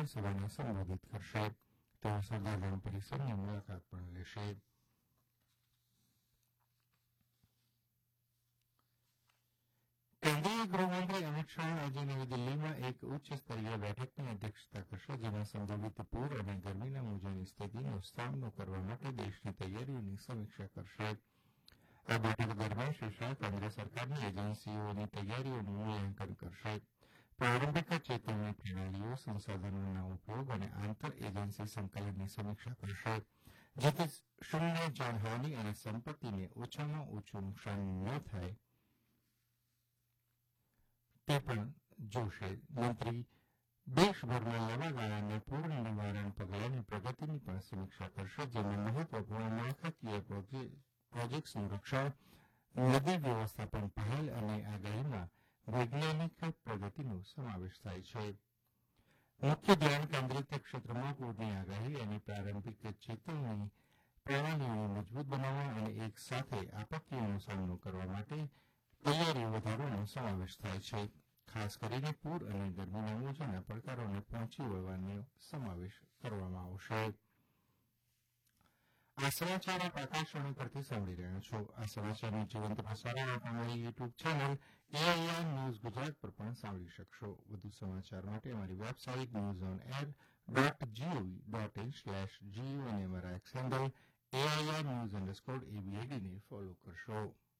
સભાને સંબોધિત કરશે. તેઓ સરદાર વન પરિસરની મુલાકાત પણ લેશે. કેન્દ્રીય ગૃહમંત્રી અમિત શાહ આજે નવી દિલ્હીમાં એક ઉચ્ચ સ્તરીય બેઠકની અધ્યક્ષતા કરશે, જેમાં સંભવિત પૂર અને ગરમીના મોજાની સ્થિતિનો સામનો કરવા માટે દેશની તૈયારીઓની સમીક્ષા કરશે. આ બેઠક દરમિયાન શ્રી શાહ કેન્દ્ર સરકારની એજન્સીઓની તૈયારીઓનું મૂલ્યાંકન કરશે. પ્રારંભિક ચેતવણી પ્રણાલીઓ, સંસાધનોના ઉપયોગ અને આંતર એજન્સી સંકલનની સમીક્ષા કરશે, જેથી શૂન્ય જાનહાનિ અને સંપત્તિને ઓછામાં ઓછું નુકસાન ન થાય તે પણ જોશે. મંત્રી દેશભરમાં નવા ગાળાના પૂર નિવારણ પગલાંની પ્રગતિની પણ સમીક્ષા કરશે, જેમાં મહત્વપૂર્ણ માળખાકીય પ્રોજેક્ટ્સનું રક્ષણ, નદી વ્યવસ્થાપન પહેલ અને આગાહીમાં વૈજ્ઞાનિક પ્રગતિનો સમાવેશ થાય છે. મુખ્ય ધ્યાન કેન્દ્રિત ક્ષેત્રમાં પૂરની આગાહી અને પ્રારંભિક ચેતવણી પ્રણાલીઓને મજબૂત બનાવવા અને એક સાથે આપત્તિઓનો સામનો કરવા માટે તૈયારીઓ વધારવાનો સમાવેશ થાય છે. ખાસ કરીને પૂર અને ગરમીના મોજાના પડકારોને પહોંચી વળવાનો સમાવેશ કરવામાં આવશે. આ સમાચાર આપ આકાશવાણી પરથી સાંભળી રહ્યા છો. આ સમાચારનું જીવંત પ્રસારણ આપ અમારી YouTube channel AIR news Gujarat પર પણ સાંભળી શકશો. વધુ સમાચાર માટે અમારી વેબસાઇટ newsonair.gov.in/gu અને અમારા એક્સ હેન્ડલ AIR News_ABAD ને ફોલો કરશો.